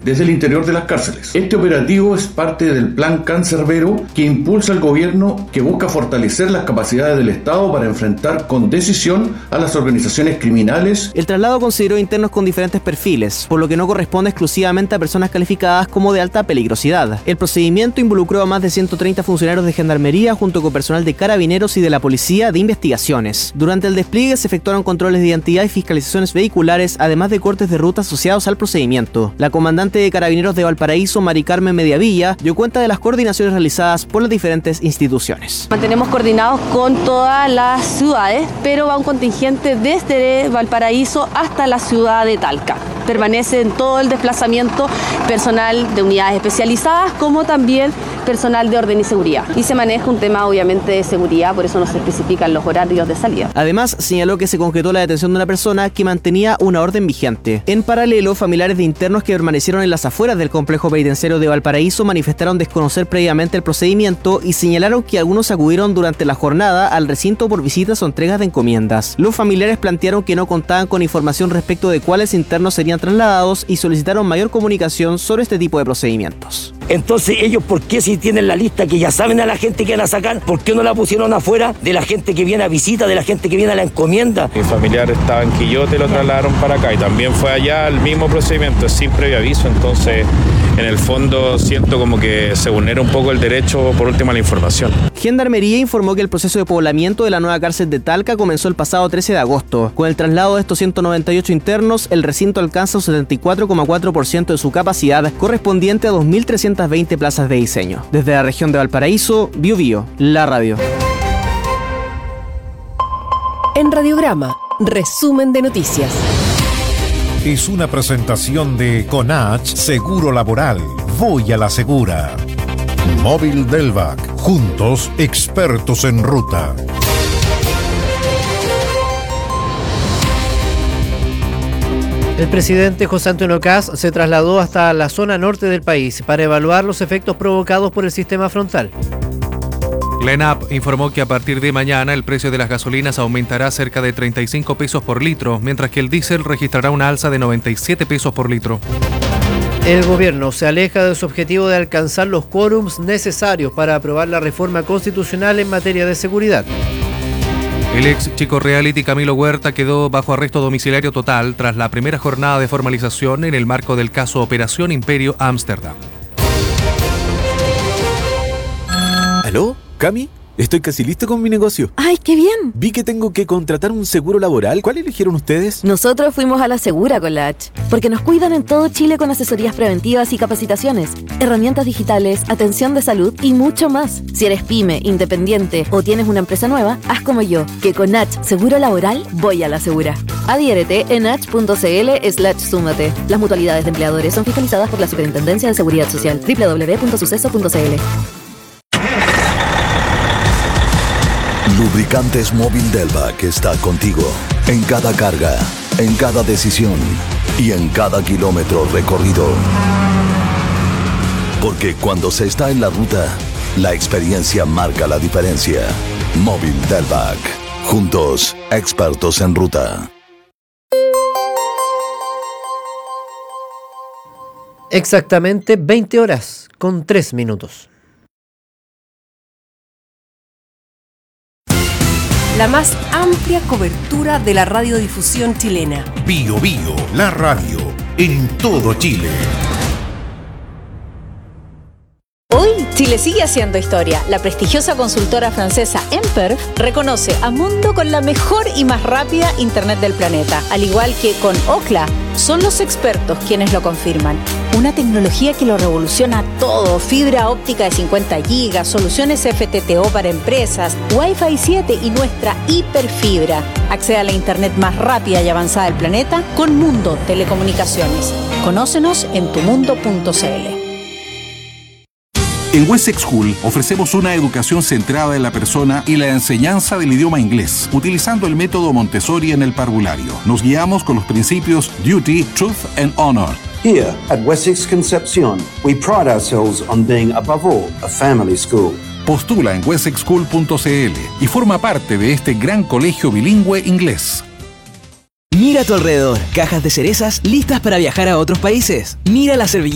desde el interior de las cárceles. Este operativo es parte del Plan Cancerbero que impulsa el gobierno, que busca fortalecer las capacidades del Estado para enfrentar con decisión a las organizaciones criminales. El traslado consideró internos con diferentes perfiles, por lo que no corresponde exclusivamente a personas calificadas como de alta peligrosidad. El procedimiento involucró a más de 130 funcionarios de Gendarmería junto con personal de Carabineros y de la Policía de Investigaciones. Durante el despliegue se efectuaron controles de identidad y fiscalizaciones vehiculares, además de cortes de ruta asociados al procedimiento. La comandante de Carabineros de Valparaíso, Mari Carmen Mediavilla, dio cuenta de las coordinaciones realizadas por las diferentes instituciones. Mantenemos coordinados con todas las ciudades, pero va un contingente desde Valparaíso hasta la ciudad de Talca. Permanece en todo el desplazamiento personal de unidades especializadas, como también personal de orden y seguridad. Y se maneja un tema obviamente de seguridad, por eso no se especifican los horarios de salida. Además, señaló que se concretó la detención de una persona que mantenía una orden vigente. En paralelo, familiares de internos que permanecieron en las afueras del complejo penitenciario de Valparaíso manifestaron desconocer previamente el procedimiento y señalaron que algunos acudieron durante la jornada al recinto por visitas o entregas de encomiendas. Los familiares plantearon que no contaban con información respecto de cuáles internos serían trasladados y solicitaron mayor comunicación sobre este tipo de procedimientos. Entonces ellos, ¿por qué si tienen la lista que ya saben a la gente que van a sacar, por qué no la pusieron afuera de la gente que viene a visita, de la gente que viene a la encomienda? Mi familiar estaba en Quillote y lo trasladaron para acá y también fue allá el mismo procedimiento, sin previo aviso, entonces en el fondo siento como que se vulnera un poco el derecho, por último, a la información. Gendarmería informó que el proceso de poblamiento de la nueva cárcel de Talca comenzó el pasado 13 de agosto. Con el traslado de estos 198 internos, el recinto alcanza un 74,4% de su capacidad, correspondiente a 2.320 plazas de diseño. Desde la región de Valparaíso, Biobío, la radio. En Radiograma, resumen de noticias. Es una presentación de Conach Seguro Laboral. Voy a la segura. Móvil Delvac. Juntos, expertos en ruta. El presidente José Antonio Kast se trasladó hasta la zona norte del país para evaluar los efectos provocados por el sistema frontal. La ENAP informó que a partir de mañana el precio de las gasolinas aumentará cerca de 35 pesos por litro, mientras que el diésel registrará una alza de 97 pesos por litro. El gobierno se aleja de su objetivo de alcanzar los quórums necesarios para aprobar la reforma constitucional en materia de seguridad. El ex chico reality Camilo Huerta quedó bajo arresto domiciliario total tras la primera jornada de formalización en el marco del caso Operación Imperio Ámsterdam. ¿Aló? ¿Cami? Estoy casi listo con mi negocio. ¡Ay, qué bien! Vi que tengo que contratar un seguro laboral. ¿Cuál eligieron ustedes? Nosotros fuimos a la Segura con la H, porque nos cuidan en todo Chile con asesorías preventivas y capacitaciones, herramientas digitales, atención de salud y mucho más. Si eres pyme, independiente o tienes una empresa nueva, haz como yo, que con H Seguro Laboral voy a la Segura. Adhiérete en h.cl/súmate. Las mutualidades de empleadores son fiscalizadas por la Superintendencia de Seguridad Social. www.suceso.cl. Lubricantes Móvil Delvac está contigo en cada carga, en cada decisión y en cada kilómetro recorrido. Porque cuando se está en la ruta, la experiencia marca la diferencia. Móvil Delvac. Juntos, expertos en ruta. Exactamente 20 horas con 3 minutos. La más amplia cobertura de la radiodifusión chilena. Biobío, la radio, en todo Chile. Hoy, Chile sigue haciendo historia. La prestigiosa consultora francesa Emper reconoce a Mundo con la mejor y más rápida Internet del planeta. Al igual que con Ookla, son los expertos quienes lo confirman. Una tecnología que lo revoluciona todo. Fibra óptica de 50 GB, soluciones FTTO para empresas, Wi-Fi 7 y nuestra hiperfibra. Accede a la Internet más rápida y avanzada del planeta con Mundo Telecomunicaciones. Conócenos en tumundo.cl. En Wessex School ofrecemos una educación centrada en la persona y la enseñanza del idioma inglés, utilizando el método Montessori en el parvulario. Nos guiamos con los principios Duty, Truth and Honor. Here at Wessex Concepcion, we pride ourselves on being, above all, a family school. Postula en wessexschool.cl y forma parte de este gran colegio bilingüe inglés. Mira a tu alrededor, cajas de cerezas listas para viajar a otros países. Mira la servilleta